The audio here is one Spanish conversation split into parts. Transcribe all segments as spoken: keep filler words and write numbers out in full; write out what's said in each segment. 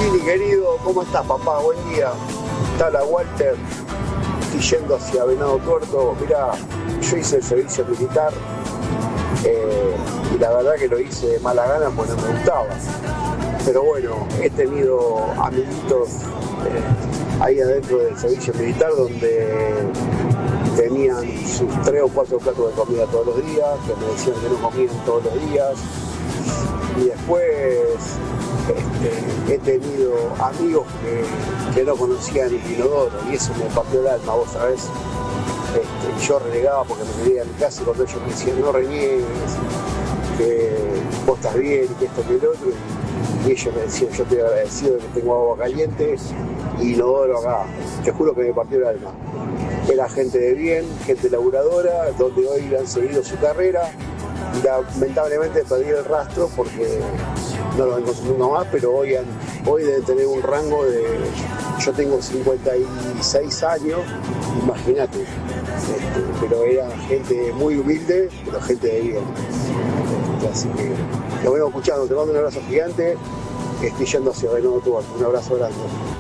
Chini, querido, ¿cómo estás, papá? Buen día. Está la Walter. Estoy yendo hacia Venado Tuerto. Mirá, yo hice el servicio militar eh, y la verdad que lo hice de mala gana porque no me gustaba. Pero bueno, he tenido amiguitos eh, ahí adentro del servicio militar donde tenían sus tres o cuatro platos de comida todos los días, que me decían que no comían todos los días. Y después este, he tenido amigos que, que no conocían el inodoro y eso me partió el alma, vos sabés. Este, yo renegaba porque me quería a mi casa y cuando ellos me decían no reniegues, que vos estás bien y que esto que el otro. Y, y ellos me decían, yo estoy agradecido de que tengo agua caliente y inodoro acá. Te juro que me partió el alma. Era gente de bien, gente laburadora, donde hoy han seguido su carrera. Lamentablemente perdí el rastro porque no lo vengo nunca más, pero hoy, han, hoy debe tener un rango de... Yo tengo cincuenta y seis años, imagínate, este, pero era gente muy humilde, pero gente de bien. Este, así que lo vengo escuchando, te mando un abrazo gigante, estoy yendo hacia Venado Tuerto, un abrazo grande.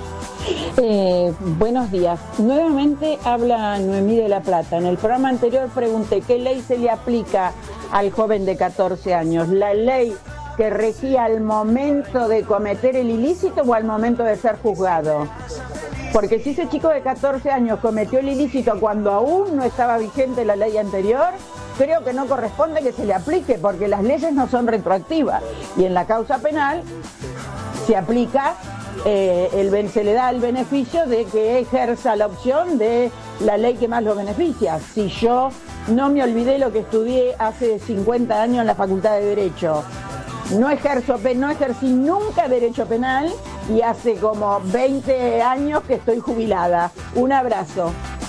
Eh, buenos días. Nuevamente habla Noemí de la Plata. En el programa anterior pregunté qué ley se le aplica al joven de catorce años. ¿La ley que regía al momento de cometer el ilícito o al momento de ser juzgado? Porque si ese chico de catorce años cometió el ilícito cuando aún no estaba vigente la ley anterior, creo que no corresponde que se le aplique porque las leyes no son retroactivas y en la causa penal se aplica Eh, el, se le da el beneficio de que ejerza la opción de la ley que más lo beneficia. Si yo no me olvidé lo que estudié hace cincuenta años en la Facultad de Derecho, no ejerzo, no ejercí nunca derecho penal y hace como veinte años que estoy jubilada. Un abrazo.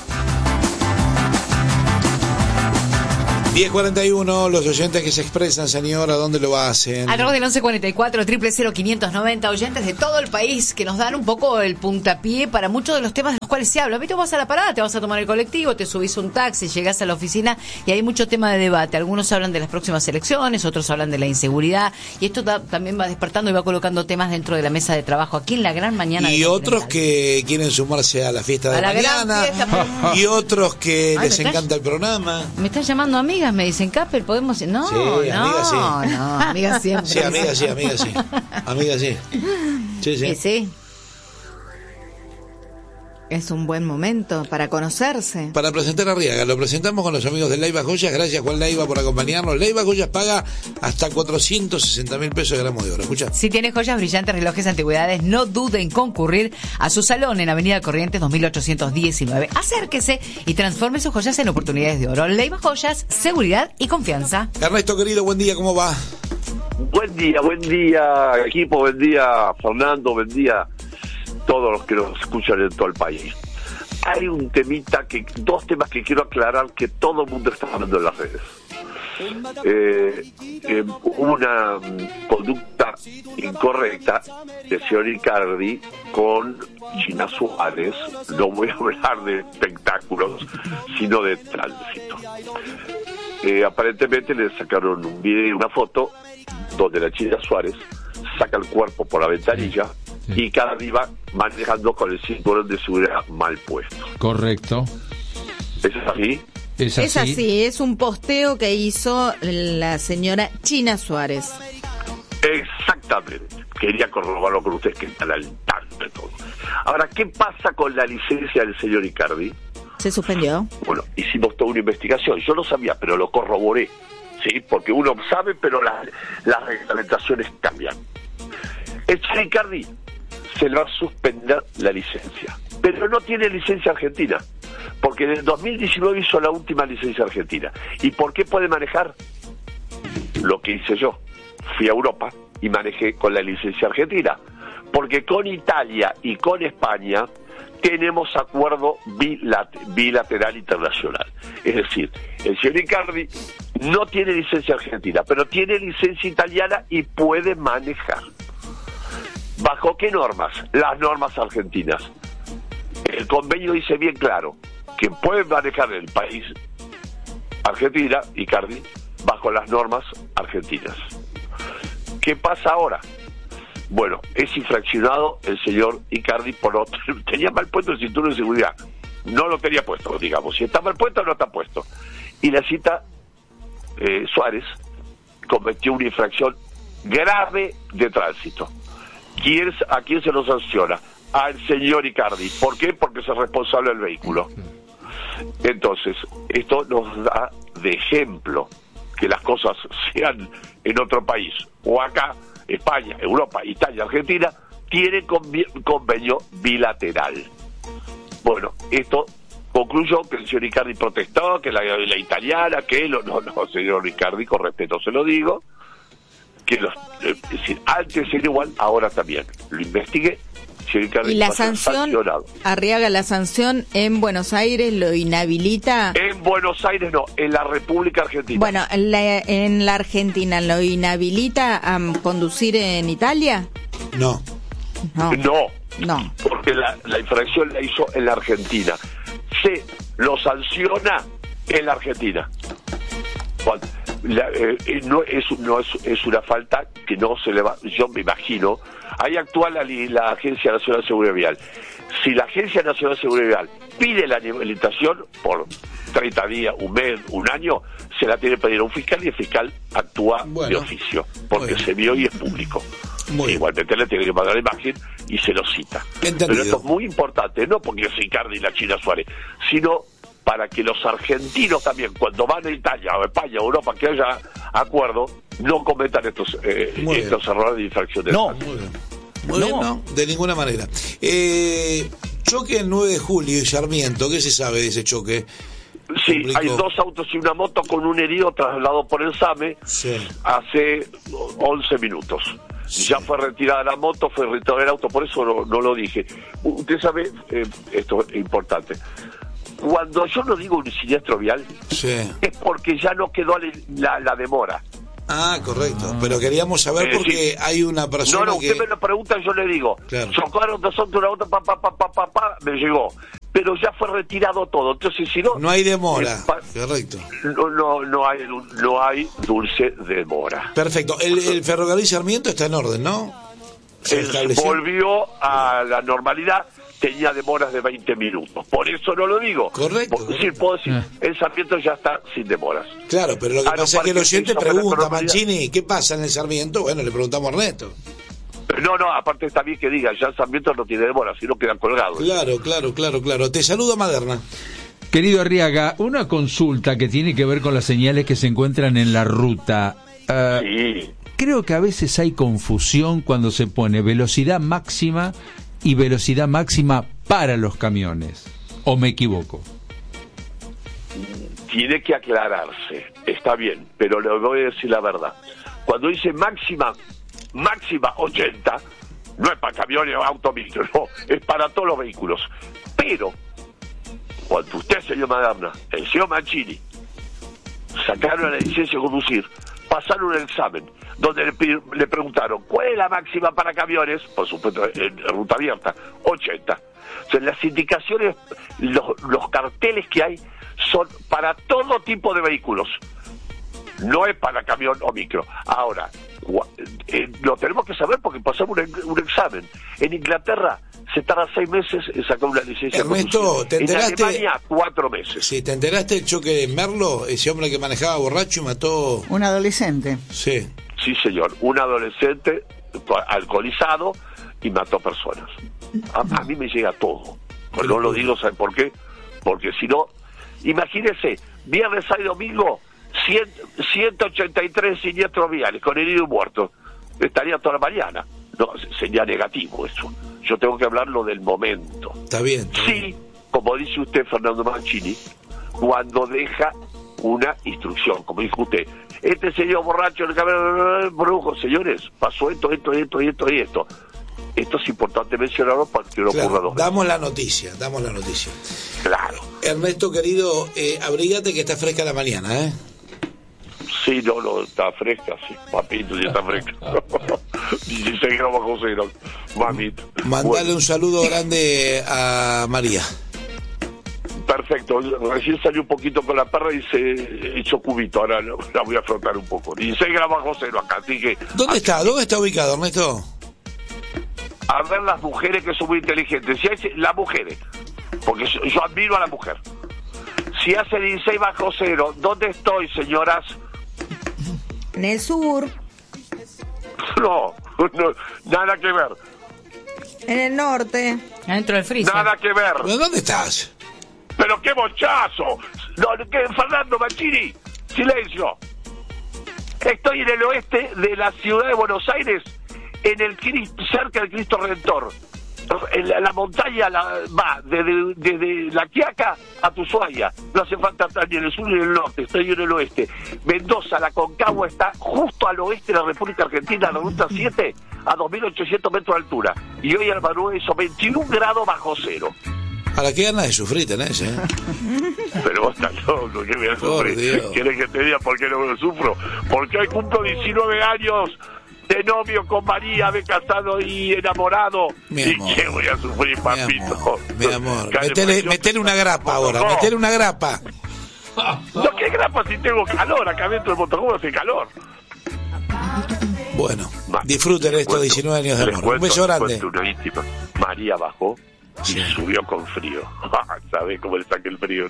diez cuarenta y uno, los oyentes que se expresan, señora, ¿dónde lo hacen? A través del once cuarenta y cuatro, triple cero, quinientos noventa, oyentes de todo el país que nos dan un poco el puntapié para muchos de los temas de los cuales se habla. Viste, vas a la parada, te vas a tomar el colectivo, te subís un taxi, llegás a la oficina y hay mucho tema de debate. Algunos hablan de las próximas elecciones, otros hablan de la inseguridad y esto ta- también va despertando y va colocando temas dentro de la mesa de trabajo aquí en la gran mañana. Y otros que quieren sumarse a la fiesta de a la mañana fiesta, y otros que Ay, les me encanta estás... el programa. Me están llamando amigas, me dicen, Capel, podemos... No, Sí, no, amiga, sí. no, amiga siempre. Sí, amiga, sí, amiga, sí. Amiga, sí. Sí, sí. Sí, sí. Es un buen momento para conocerse. Para presentar a Riaga, lo presentamos con los amigos de Leiva Joyas. Gracias, Juan Leiva, por acompañarnos. Leiva Joyas paga hasta cuatrocientos sesenta mil pesos de gramo de oro. Escucha. Si tiene joyas, brillantes, relojes, antigüedades, no dude en concurrir a su salón en Avenida Corrientes dos mil ochocientos diecinueve. Acérquese y transforme sus joyas en oportunidades de oro. Leiva Joyas, seguridad y confianza. Ernesto, querido, buen día, ¿cómo va? Buen día, buen día, equipo, buen día, Fernando, buen día, todos los que nos escuchan en todo el país. Hay un temita, que dos temas que quiero aclarar que todo el mundo está hablando en las redes. Eh, eh, una um, conducta incorrecta de señor Icardi con China Suárez. No voy a hablar de espectáculos, sino de tránsito. Eh, aparentemente le sacaron un video y una foto donde la China Suárez saca el cuerpo por la ventanilla sí. y Icardi va manejando con el cinturón de seguridad mal puesto. Correcto. ¿Eso es así? Es así. Es así, es un posteo que hizo la señora China Suárez. Exactamente. Quería corroborarlo con ustedes que están al tanto de todo. Ahora, ¿qué pasa con la licencia del señor Icardi? ¿Se suspendió? Bueno, hicimos toda una investigación. Yo no sabía, pero lo corroboré. ¿Sí? Porque uno sabe, pero las, las reglamentaciones cambian. El señor Icardi se le va a suspender la licencia. Pero no tiene licencia argentina. Porque en el dos mil diecinueve hizo la última licencia argentina. ¿Y por qué puede manejar? Lo que hice yo. Fui a Europa y manejé con la licencia argentina. Porque con Italia y con España tenemos acuerdo bilat- bilateral internacional. Es decir, el señor Icardi no tiene licencia argentina, pero tiene licencia italiana y puede manejar. ¿Bajo qué normas? Las normas argentinas. El convenio dice bien claro que puede manejar el país Argentina, Icardi, bajo las normas argentinas. ¿Qué pasa ahora? Bueno, es infraccionado el señor Icardi por otro, tenía mal puesto el cinturón de seguridad, no lo tenía puesto, digamos, si está mal puesto no está puesto. Y la cita eh, Suárez cometió una infracción grave de tránsito. ¿Quién, ¿A quién se lo sanciona? Al señor Icardi. ¿Por qué? Porque es el responsable del vehículo. Entonces, esto nos da de ejemplo que las cosas sean en otro país, o acá, España, Europa, Italia, Argentina, tienen convenio bilateral. Bueno, esto concluyó que el señor Icardi protestó, que la, la italiana, que lo, no, no, señor Icardi, con respeto se lo digo, que los, es decir, antes era igual, ahora también. Lo investigué. Y la sanción, Arriaga, la sanción en Buenos Aires lo inhabilita. En Buenos Aires no, en la República Argentina. Bueno, en la, en la Argentina lo inhabilita a conducir en Italia. No. No. No. No. Porque la, la infracción la hizo en la Argentina. Se lo sanciona en la Argentina. Bueno, la, eh, no es no es, es una falta que no se le va, yo me imagino. Ahí actúa la, la Agencia Nacional de Seguridad Vial. Si la Agencia Nacional de Seguridad Vial pide la habilitación por treinta días, un mes, un año, se la tiene que pedir a un fiscal y el fiscal actúa bueno, de oficio, porque se vio y es público. Igualmente le tiene que mandar la imagen y se lo cita. Entendido. Pero esto es muy importante, no porque es Icardi y la China Suárez, sino para que los argentinos también, cuando van a Italia o España o Europa, que haya acuerdo, no cometan estos eh, estos errores de infracción de no, muy bien. Muy no. bien, no, de ninguna manera. Eh, choque el nueve de julio y Sarmiento, ¿qué se sabe de ese choque? Sí, Complicó. Hay dos autos y una moto con un herido trasladado por el SAME sí. hace once minutos. Sí. Ya fue retirada la moto, fue retirado el auto, por eso no, no lo dije. Usted sabe, eh, esto es importante. Cuando yo no digo un siniestro vial, sí. es porque ya no quedó la, la demora. Ah, correcto. Pero queríamos saber eh, porque sí. hay una persona No, no, que... usted me lo pregunta y yo le digo. Claro. Chocaron dos autos, una auto, pa, pa, pa, pa, pa, pa, me llegó. Pero ya fue retirado todo. Entonces, si no... No hay demora. Pa, correcto. No, no, no, hay, no hay dulce demora. Perfecto. El, el ferrocarril Sarmiento está en orden, ¿no? Él volvió a la normalidad. Tenía demoras de veinte minutos. Por eso no lo digo. Correcto. Por decir, puedo decir, ah. el Sarmiento ya está sin demoras. Claro, pero lo que ah, pasa no, es que el oyente pregunta, Mancini, ¿qué pasa en el Sarmiento? Bueno, le preguntamos a Ernesto. No, no, aparte está bien que diga, ya el Sarmiento no tiene demoras, sino quedan colgados. Claro, claro, claro, claro. Te saludo, Maderna. Querido Arriaga, una consulta que tiene que ver con las señales que se encuentran en la ruta. Uh, sí. Creo que a veces hay confusión cuando se pone velocidad máxima y velocidad máxima para los camiones. ¿O me equivoco? Tiene que aclararse, está bien, pero le voy a decir la verdad. Cuando dice máxima, máxima ochenta, no es para camiones o automicro, no, es para todos los vehículos. Pero, cuando usted, señor Maderna, el señor Mancini, sacaron la licencia de conducir, pasaron el examen, donde le, le preguntaron, ¿cuál es la máxima para camiones? Por supuesto, en ruta abierta, ochenta. O sea, las indicaciones, los, los carteles que hay, son para todo tipo de vehículos. No es para camión o micro. Ahora, eh, lo tenemos que saber porque pasamos un, un examen. En Inglaterra se tarda seis meses en sacar una licencia. Ernesto, ¿te enteraste? En Alemania, cuatro meses. Sí, ¿te enteraste del choque de Merlo? Ese hombre que manejaba borracho y mató... Un adolescente. Sí. Sí, señor. Un adolescente alcoholizado y mató personas. A, a mí me llega todo. No lo digo, ¿saben por qué? Porque si no... Imagínense, viernes, sábado y domingo, ciento ochenta y tres siniestros viales con herido y muerto. Estaría toda la mañana. No, sería negativo eso. Yo tengo que hablarlo del momento. Está bien. Está sí, bien. Como dice usted, Fernando Mancini, cuando deja una instrucción, como dijo usted, este señor borracho, el cabrón, brujo, señores, pasó esto, esto, esto, esto y esto. Esto es importante mencionarlo para que no claro, ocurra dos veces. Damos la noticia, damos la noticia. Claro. Ernesto, querido, eh, abrígate que está fresca la mañana, ¿eh? Sí, no, no, está fresca, sí. Papito, ya está fresca. dieciséis grados bajo cero, mamita. Mandale bueno. un saludo grande a María. Perfecto, recién salió un poquito con la perra y se echó cubito, ahora la voy a frotar un poco. dieciséis grados bajo cero acá, así que... ¿Dónde está? ¿Dónde está ubicado, Ernesto? a ver las mujeres que son muy inteligentes. Si hay, las mujeres, porque yo, yo admiro a la mujer. Si hace dieciséis bajo cero, ¿dónde estoy, señoras? En el sur. No, no, nada que ver. En el norte. Adentro del freezer. Nada que ver. ¿Pero dónde estás? Pero qué bochazo. No, que Fernando Machini, silencio. Estoy en el oeste de la ciudad de Buenos Aires, en el cerca del Cristo Redentor. En la, la montaña la, va desde, desde La Quiaca a Ushuaia. No hace falta estar ni en el sur ni en el norte, estoy en el oeste. Mendoza, la Concagua, está justo al oeste de la República Argentina, la ruta siete, a dos mil ochocientos metros de altura. Y hoy Almanuel hizo veintiún grados bajo cero. A la que ganas de sufrir tenés, ¿eh? Pero vos estás loco, ¿qué voy a sufrir? ¿Quieres que te diga por qué no lo sufro? Porque hoy cumplo diecinueve años de novio con María, de casado y enamorado. Mi ¿Y amor, qué voy a sufrir, papito? Mi amor, metele, metele una grapa ahora, no. metele una grapa. No, ¿qué grapa si tengo calor? Acá dentro del motorhome hace calor. Bueno, disfruten estos diecinueve años de amor. Un beso grande. Una íntima. María bajó y sí. Subió con frío. ¿Sabés cómo le saqué el frío?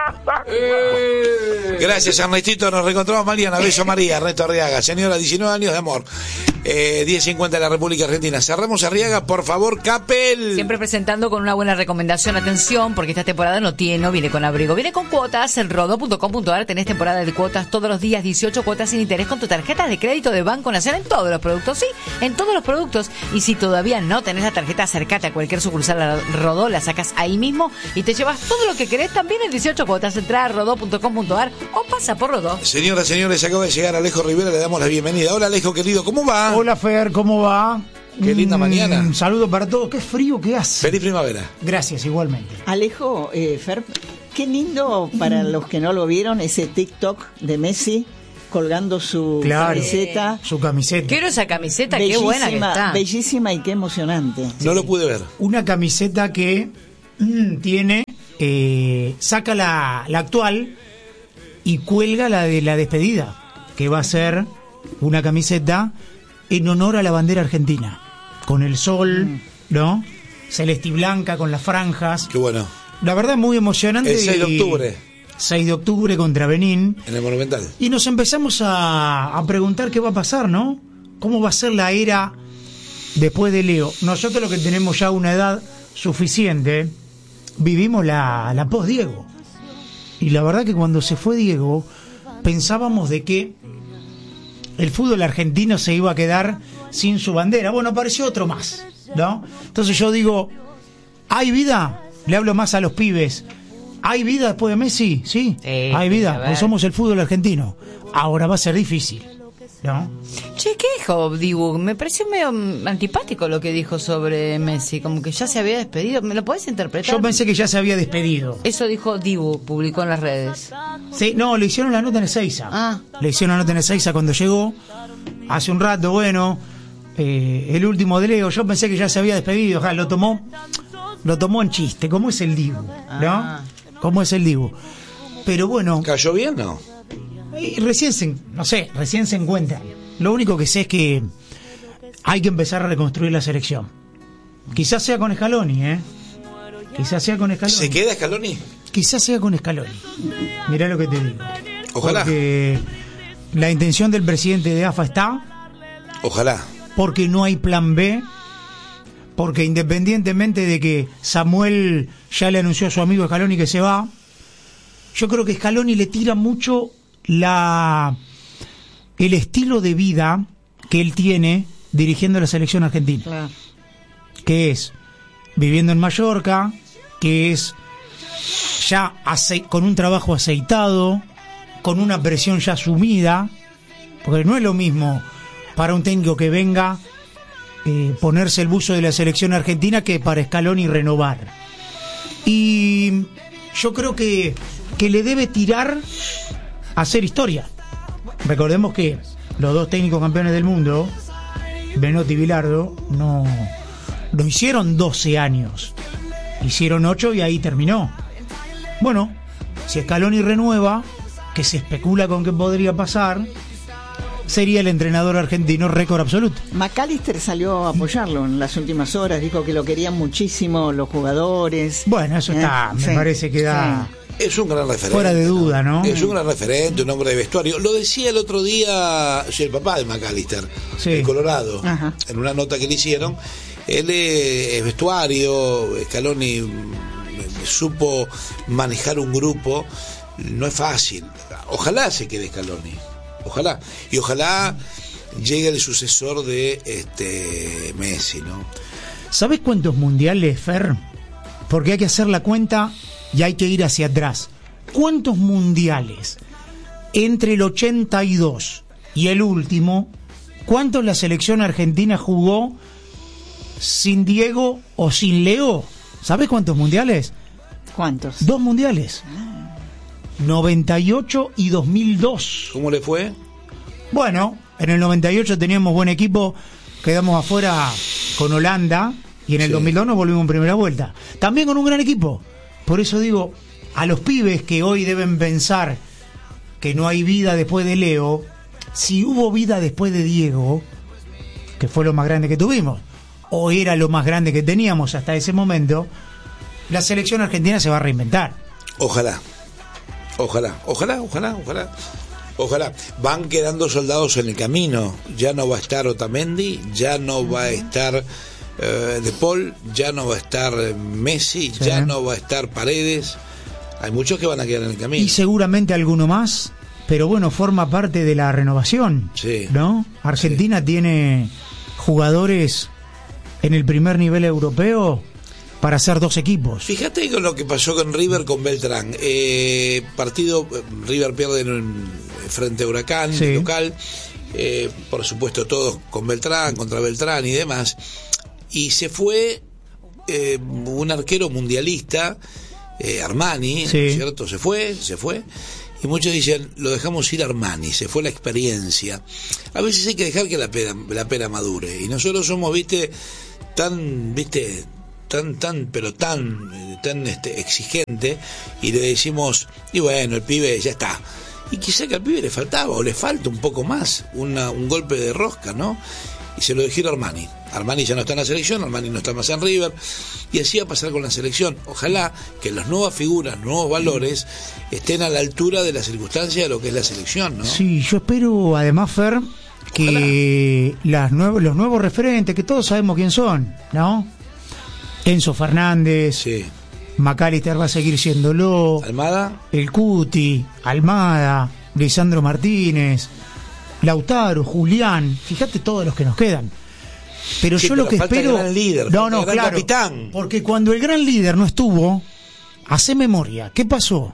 Eh. Gracias, Ernestito. Nos reencontramos mañana. Beso, María. Ernesto Arriaga. Señora, diecinueve años de amor. Eh, diez cincuenta de la República Argentina. Cerramos, Arriaga, por favor, Capel. Siempre presentando con una buena recomendación. Atención, porque esta temporada no tiene, no viene con abrigo. Viene con cuotas. En rodó punto com punto ar tenés temporada de cuotas todos los días. dieciocho cuotas sin interés con tu tarjeta de crédito de Banco Nacional en todos los productos. Sí, en todos los productos. Y si todavía no tenés la tarjeta, acércate a cualquier sucursal Rodó, la sacas ahí mismo y te llevas todo lo que querés también en dieciocho cuotas. Entrá a rodó punto com punto ar o pasa por Rodó. Señoras, señores, acaba de llegar Alejo Rivera, le damos la bienvenida. Hola, Alejo, querido, ¿cómo va? Hola, Fer, ¿cómo va? Qué linda mm, mañana. Un saludo para todos. Qué frío que hace. Feliz primavera. Gracias, igualmente. Alejo, eh, Fer, qué lindo para los que no lo vieron ese TikTok de Messi colgando su claro, camiseta. Su camiseta. Quiero esa camiseta, qué buena que está. Bellísima y qué emocionante. No sí. Lo pude ver. Una camiseta que mmm, tiene, eh, saca la, la actual y cuelga la de la despedida, que va a ser una camiseta en honor a la bandera argentina, con el sol, mm. ¿no? Celeste y blanca, con las franjas. Qué bueno. La verdad, muy emocionante. El seis de octubre. seis de octubre contra Benín. En el Monumental. Y nos empezamos a, a preguntar qué va a pasar, ¿no? ¿Cómo va a ser la era después de Leo? Nosotros, los que tenemos ya una edad suficiente, vivimos la, la post-Diego. Y la verdad que cuando se fue Diego, pensábamos de que el fútbol argentino se iba a quedar sin su bandera. Bueno, apareció otro más, ¿no? Entonces yo digo, ¿hay vida? Le hablo más a los pibes. ¿Hay vida después de Messi? Sí, eh, hay vida, porque somos el fútbol argentino. Ahora va a ser difícil, ¿no? Che, ¿qué dijo Dibu? Me pareció medio antipático lo que dijo sobre Messi, como que ya se había despedido. ¿Me lo podés interpretar? Yo pensé que ya se había despedido. Eso dijo Dibu, publicó en las redes. Sí, no, le hicieron la nota en Ezeiza. Ah. Le hicieron la nota en Ezeiza cuando llegó, hace un rato, bueno, eh, el último de Leo. Yo pensé que ya se había despedido, o sea, lo tomó, lo tomó en chiste, como es el Dibu, ¿no? Ah. Como es el Dibu. Pero bueno. ¿Cayó bien, no? Y recién se, no sé, recién se encuentran. Lo único que sé es que hay que empezar a reconstruir la selección. Quizás sea con Scaloni, ¿eh? Quizás sea con Scaloni. ¿Se queda Scaloni? Quizás sea con Scaloni. Mirá lo que te digo. Ojalá. Porque la intención del presidente de A F A está. Ojalá. Porque no hay plan B. Porque independientemente de que Samuel ya le anunció a su amigo Scaloni que se va, yo creo que Scaloni le tira mucho la el estilo de vida que él tiene dirigiendo la selección argentina. Claro. Que es viviendo en Mallorca, que es ya ace- con un trabajo aceitado, con una presión ya asumida, porque no es lo mismo para un técnico que venga eh, ponerse el buzo de la selección argentina que para Scaloni renovar. Y yo creo que, que le debe tirar a hacer historia. Recordemos que los dos técnicos campeones del mundo, Menotti y Bilardo, no, no hicieron doce años, hicieron ocho y ahí terminó. Bueno, si Scaloni renueva, que se especula con qué podría pasar, sería el entrenador argentino récord absoluto. McAllister salió a apoyarlo en las últimas horas, dijo que lo querían muchísimo los jugadores. Bueno, eso está, eh, me sí, parece que da... Sí. Es un gran referente. Fuera de duda, ¿no? Es un gran referente, un hombre de vestuario. Lo decía el otro día el papá de McAllister, sí. de Colorado, Ajá. en una nota que le hicieron. Él es vestuario, Scaloni supo manejar un grupo, no es fácil. Ojalá se quede Scaloni, ojalá. Y ojalá llegue el sucesor de este Messi, ¿no? ¿Sabes cuántos mundiales, Fer? Porque hay que hacer la cuenta y hay que ir hacia atrás. ¿Cuántos mundiales entre el ochenta y dos y el último? ¿Cuántos la selección argentina jugó sin Diego o sin Leo? ¿Sabes cuántos mundiales? ¿Cuántos? Dos mundiales. Ah. noventa y ocho y dos mil dos. ¿Cómo le fue? Bueno, en el noventa y ocho teníamos buen equipo, quedamos afuera con Holanda y en el sí. dos mil dos nos volvimos en primera vuelta. También con un gran equipo. Por eso digo, a los pibes que hoy deben pensar que no hay vida después de Leo, si hubo vida después de Diego, que fue lo más grande que tuvimos, o era lo más grande que teníamos hasta ese momento, la selección argentina se va a reinventar. Ojalá, ojalá, ojalá, ojalá, ojalá. Ojalá. Van quedando soldados en el camino. Ya no va a estar Otamendi, ya no va a estar Uh, De Paul, ya no va a estar Messi, sí. ya no va a estar Paredes. Hay muchos que van a quedar en el camino. Y seguramente alguno más, pero bueno, forma parte de la renovación, sí. ¿no? Argentina sí. tiene jugadores en el primer nivel europeo para hacer dos equipos. Fíjate con lo que pasó con River con Beltrán. Eh, partido, River pierde en, frente a Huracán, sí. local. Eh, por supuesto, todos con Beltrán, contra Beltrán y demás. Y se fue eh, un arquero mundialista, eh, Armani, sí. ¿cierto? Se fue, se fue. Y muchos dicen, lo dejamos ir a Armani, se fue la experiencia. A veces hay que dejar que la pena, la pena madure. Y nosotros somos, viste, tan, viste, tan, tan, pero tan, tan este, exigente. Y le decimos, y bueno, el pibe ya está. Y quizá que al pibe le faltaba, o le falta un poco más, una, un golpe de rosca, ¿no? Y se lo dejó a Armani. Armani ya no está en la selección, Armani no está más en River, y así va a pasar con la selección. Ojalá que las nuevas figuras, nuevos valores, estén a la altura de la circunstancia de lo que es la selección, ¿no? Sí, yo espero además, Fer, que las nuevo, los nuevos referentes, que todos sabemos quién son, ¿no? Enzo Fernández, sí. McAllister va a seguir siéndolo, Almada, el Cuti, Almada, Lisandro Martínez, Lautaro, Julián, fíjate todos los que nos quedan. Pero sí, yo pero lo que espero, gran líder, no, no, gran claro, capitán. Porque cuando el gran líder no estuvo, hace memoria, ¿qué pasó?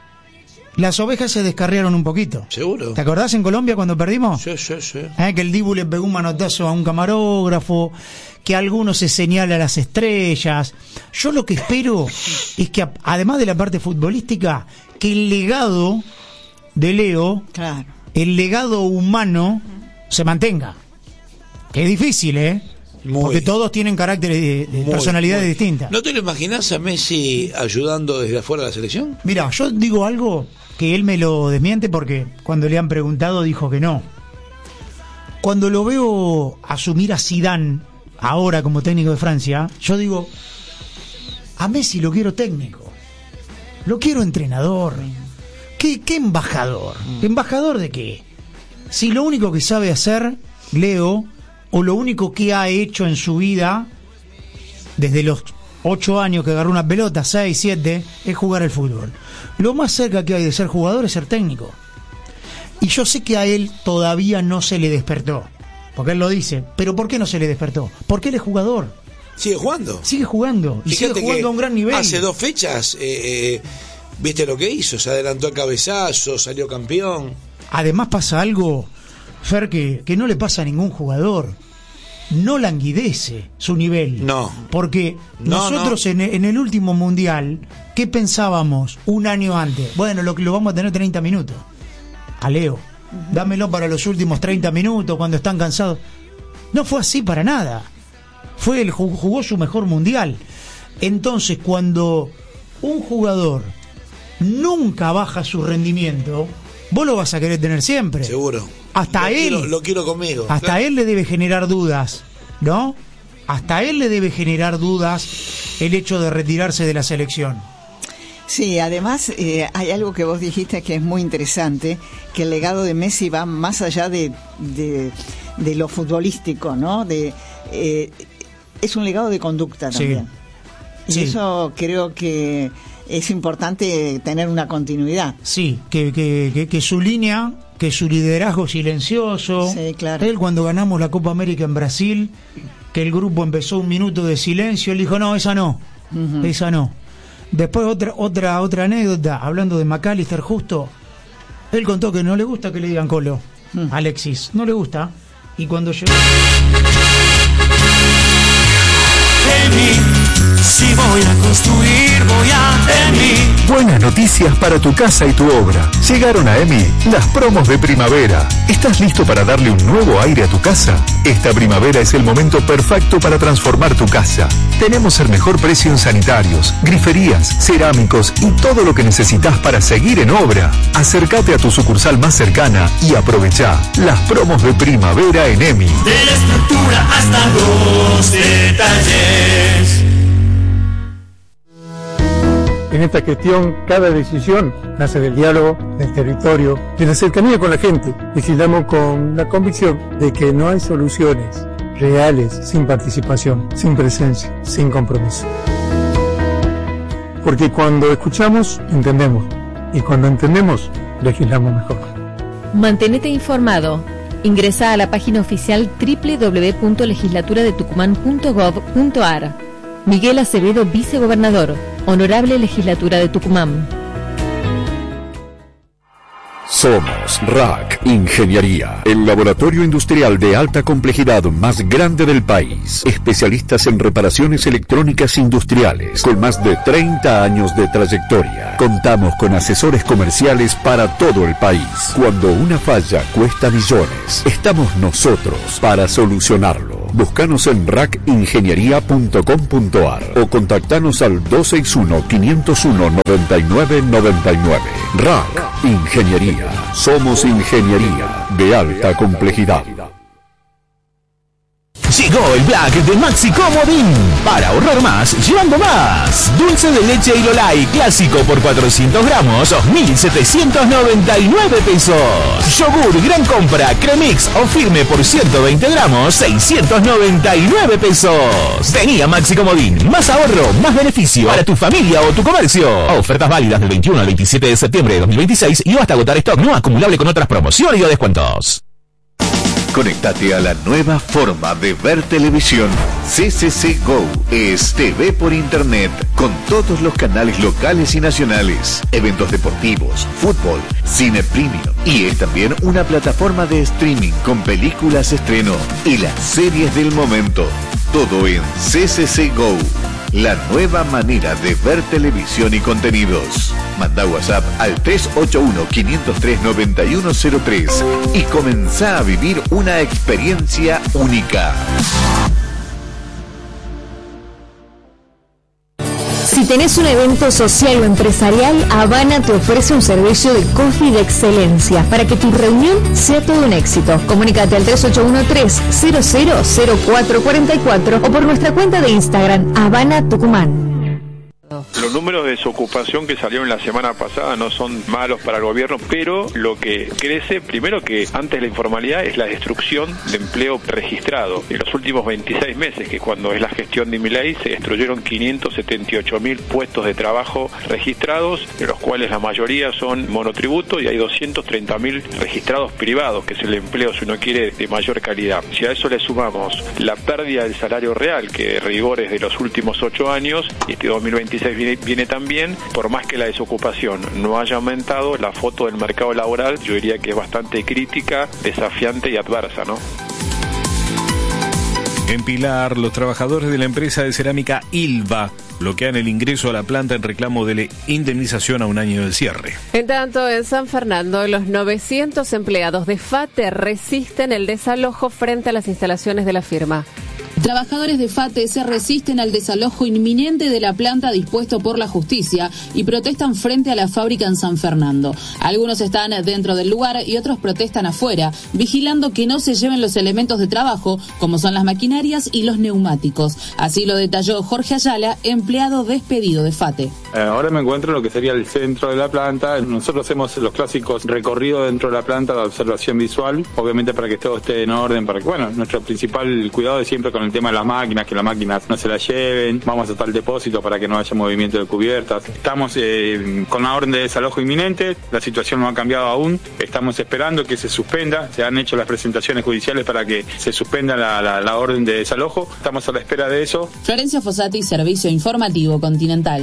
Las ovejas se descarriaron un poquito. Seguro. ¿Te acordás en Colombia cuando perdimos? Sí, sí, sí. ¿Eh? Que el Dibu le pegó un manotazo a un camarógrafo, que a algunos se señala a las estrellas. Yo lo que espero es que, además de la parte futbolística, que el legado de Leo, claro. el legado humano, se mantenga. Que es difícil, ¿eh? Muy, porque todos tienen caracteres de, de muy, personalidades muy. distintas. ¿No te lo imaginás a Messi ayudando desde afuera de la selección? Mira, yo digo algo que él me lo desmiente, porque cuando le han preguntado dijo que no. Cuando lo veo asumir a Zidane ahora como técnico de Francia, yo digo, a Messi lo quiero técnico, lo quiero entrenador. ¿Qué, qué embajador? ¿Embajador de qué? Si lo único que sabe hacer Leo, o lo único que ha hecho en su vida desde los ocho años que agarró una pelota, seis, siete, es jugar al fútbol. Lo más cerca que hay de ser jugador es ser técnico. Y yo sé que a él todavía no se le despertó, porque él lo dice. ¿Pero por qué no se le despertó? Porque él es jugador. Sigue jugando. Sigue jugando. Y Fíjate sigue jugando a un gran nivel. Hace dos fechas, eh, eh, ¿viste lo que hizo? Se adelantó a cabezazo, salió campeón. Además pasa algo, Fer, que, que no le pasa a ningún jugador. No languidece su nivel. No. Porque no, nosotros no. En, en el último mundial, ¿qué pensábamos un año antes? Bueno, lo que lo vamos a tener treinta minutos. A Leo, uh-huh. dámelo para los últimos treinta minutos cuando están cansados. No fue así para nada. Fue el jugó su mejor mundial. Entonces, cuando un jugador nunca baja su rendimiento, vos lo vas a querer tener siempre. Seguro. hasta lo él quiero, lo quiero conmigo. Hasta claro. él le debe generar dudas, ¿no? Hasta él le debe generar dudas el hecho de retirarse de la selección. Sí, además eh, hay algo que vos dijiste que es muy interesante, que el legado de Messi va más allá de, de, de lo futbolístico, ¿no? De eh, es un legado de conducta también. Sí. Y sí. Eso creo que es importante tener una continuidad. Sí, que, que, que, que su línea, que su liderazgo silencioso. Sí, claro. Él cuando ganamos la Copa América en Brasil, que el grupo empezó un minuto de silencio, él dijo, no, esa no, uh-huh. esa no. Después otra otra otra anécdota, hablando de McAllister justo, él contó que no le gusta que le digan Colo, uh-huh. Alexis, no le gusta, y cuando llegó... Si voy a construir, voy a EMI. Buenas noticias para tu casa y tu obra. Llegaron a EMI las promos de primavera. ¿Estás listo para darle un nuevo aire a tu casa? Esta primavera es el momento perfecto para transformar tu casa. Tenemos el mejor precio en sanitarios, griferías, cerámicos y todo lo que necesitas para seguir en obra. Acércate a tu sucursal más cercana y aprovecha las promos de primavera en EMI. De la estructura hasta los detalles. En esta gestión, cada decisión nace del diálogo, del territorio, de la cercanía con la gente. Legislamos con la convicción de que no hay soluciones reales sin participación, sin presencia, sin compromiso. Porque cuando escuchamos, entendemos. Y cuando entendemos, legislamos mejor. Mantenete informado. Ingresa a la página oficial doble u doble u doble u punto legislatura de tucumán punto gov punto ar. Miguel Acevedo, vicegobernador. Honorable Legislatura de Tucumán. Somos R A C Ingeniería, el laboratorio industrial de alta complejidad más grande del país. Especialistas en reparaciones electrónicas industriales, con más de treinta años de trayectoria. Contamos con asesores comerciales para todo el país. Cuando una falla cuesta millones, estamos nosotros para solucionarlo. Búscanos en rac ingeniería punto com punto ar o contactanos al dos seis uno, cinco cero uno, nueve nueve nueve nueve. R A C Ingeniería. Somos ingeniería de alta complejidad. Llegó el Black de Maxi Comodín. Para ahorrar más, llevando más. Dulce de leche y Lolay clásico por cuatrocientos gramos, dos mil setecientos noventa y nueve pesos. Yogur gran compra, Cremix o firme por ciento veinte gramos, seiscientos noventa y nueve pesos. Vení a Maxi Comodín. Más ahorro, más beneficio para tu familia o tu comercio. Ofertas válidas del veintiuno al veintisiete de septiembre de dos mil veintiséis y hasta agotar stock no acumulable con otras promociones y o descuentos. Conéctate a la nueva forma de ver televisión. C C C Go es T V por internet con todos los canales locales y nacionales, eventos deportivos, fútbol, cine premium y es también una plataforma de streaming con películas estreno y las series del momento. Todo en C C C Go. La nueva manera de ver televisión y contenidos. Manda WhatsApp al tres ocho uno, cinco cero tres, nueve uno cero tres y comenzá a vivir una experiencia única. Si tenés un evento social o empresarial, Habana te ofrece un servicio de coffee de excelencia para que tu reunión sea todo un éxito. Comunícate al tres ocho uno tres, cero cero cero cuatro cuatro cuatro o por nuestra cuenta de Instagram, Habana Tucumán. Los números de desocupación que salieron la semana pasada no son malos para el gobierno, pero lo que crece, primero que antes la informalidad es la destrucción de empleo registrado. En los últimos veintiséis meses, que cuando es la gestión de Milei, se destruyeron quinientos setenta y ocho mil puestos de trabajo registrados, de los cuales la mayoría son monotributo y hay doscientos treinta mil registrados privados, que es el empleo, si uno quiere, de mayor calidad. Si a eso le sumamos la pérdida del salario real, que de rigor es de los últimos ocho años, y este dos mil veintiséis viene, viene también, por más que la desocupación no haya aumentado, la foto del mercado laboral yo diría que es bastante crítica, desafiante y adversa, ¿no? En Pilar, los trabajadores de la empresa de cerámica Ilva bloquean el ingreso a la planta en reclamo de la indemnización a un año del cierre. En tanto, en San Fernando, los novecientos empleados de FATE resisten el desalojo frente a las instalaciones de la firma. Trabajadores de FATE se resisten al desalojo inminente de la planta dispuesto por la justicia y protestan frente a la fábrica en San Fernando. Algunos están dentro del lugar y otros protestan afuera, vigilando que no se lleven los elementos de trabajo, como son las maquinarias y los neumáticos. Así lo detalló Jorge Ayala, empleado despedido de FATE. Ahora me encuentro en lo que sería el centro de la planta. Nosotros hacemos los clásicos recorridos dentro de la planta de observación visual, obviamente para que todo esté en orden, para que, bueno, nuestro principal cuidado es siempre con el tema de las máquinas, que las máquinas no se las lleven. Vamos hasta el depósito para que no haya movimiento de cubiertas. Estamos eh, con la orden de desalojo inminente, la situación no ha cambiado aún, estamos esperando que se suspenda, se han hecho las presentaciones judiciales para que se suspenda la, la, la orden de desalojo, estamos a la espera de eso. Florencio Fossati, Servicio Informativo Continental.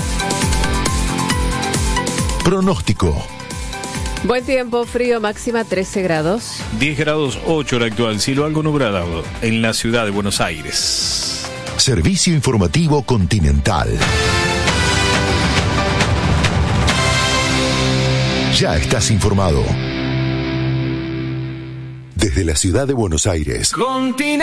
Pronóstico. Buen tiempo, frío, máxima trece grados. diez grados ocho la actual, cielo algo nublado en la ciudad de Buenos Aires. Servicio Informativo Continental. Ya estás informado. Desde la ciudad de Buenos Aires. Continental.